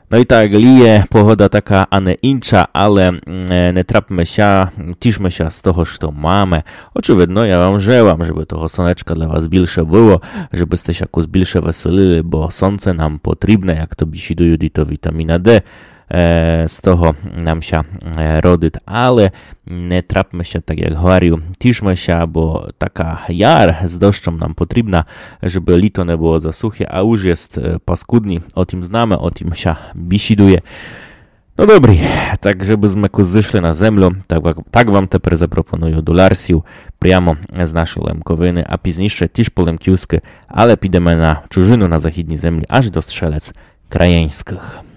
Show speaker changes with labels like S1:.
S1: No i tak, lije pogoda taka, a не інша, але не трапимося, тішмося з того, що маємо. Очевидно, я вам желам, щоб того сонечка для вас більше було, щоб сте się якось більше веселили, бо сонце нам потрібне, як тобі щідують, і то вітаміна Д. Z того нам się родить, ale nie trapmy się, tak jak говорю, тішmy się, bo taka jar z deszczem nam potrzebna, żeby lito nie było za suche, a już jest paskudni, o tym znamy, o tym się bisiduje. No dobry, tak żebyśmy zeszli na ziemię, tak wam teraz zaproponuję dolarsів прямо z naszej Lemkowiny, a później też po Lemkiewskie, ale підемо na чужину, na zachodniej ziemi, aż do Strzelec Krajeńskich.